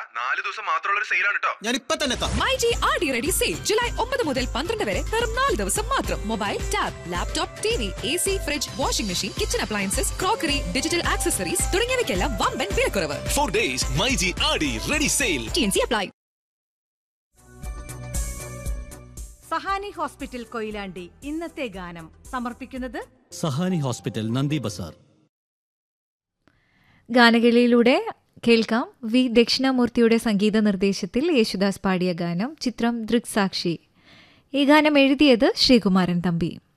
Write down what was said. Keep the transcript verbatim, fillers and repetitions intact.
നാല് ദിവസം മാത്രമുള്ള ഒരു സെയിലാണ് കേട്ടോ. ഞാൻ ഇപ്പൊ തന്നെ എത്താം. MyG R D ready sale July ഒമ്പത് മുതൽ പന്ത്രണ്ട് വരെ വെറും നാല് ദിവസം മാത്രം. Mobile, tab, laptop, T V, A C, fridge, washing machine, kitchen appliances, crockery, digital accessories തുടങ്ങിയവയ്ക്കെല്ലാം വമ്പൻ വിലക്കുറവ്. Four days മൈജി ആടി ready sale. T N C apply. Sahani hospital Koyilandy ഇന്നത്തെ ഗാനം സമർപ്പിക്കുന്നത് സഹാനി ഹോസ്പിറ്റൽ നന്ദി ബസാർ. ഗാനകേളിയിലൂടെ കേൾക്കാം വി ദക്ഷിണാമൂർത്തിയുടെ സംഗീത നിർദ്ദേശത്തിൽ യേശുദാസ് പാടിയ ഗാനം. ചിത്രം ദൃക്സാക്ഷി. ഈ ഗാനം എഴുതിയത് ശ്രീകുമാരൻ തമ്പി.